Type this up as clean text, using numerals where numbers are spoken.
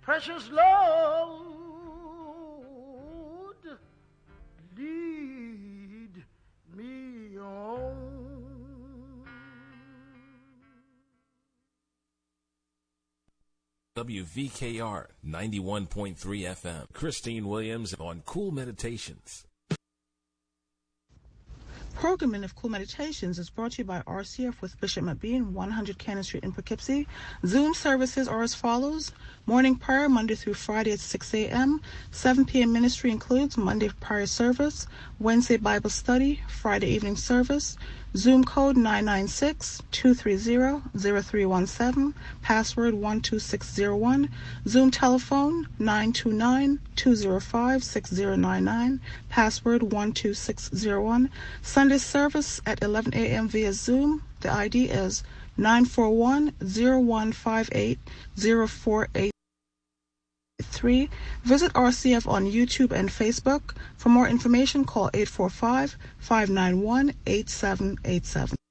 Precious Lord, lead me on. WVKR 91.3 FM. Christine Williams on Cool Meditations. Programming of Cool Meditations is brought to you by RCF with Bishop McBean, 100 Cannon Street in Poughkeepsie. Zoom services are as follows. Morning prayer, Monday through Friday at 6 a.m. 7 p.m. ministry includes Monday prayer service, Wednesday Bible study, Friday evening service. Zoom code 996-230-0317, password 12601. Zoom telephone 929-205-6099, password 12601. Sunday service at 11 a.m. via Zoom. The ID is 941-0158-048. Visit RCF on YouTube and Facebook. For more information, call 845-591-8787.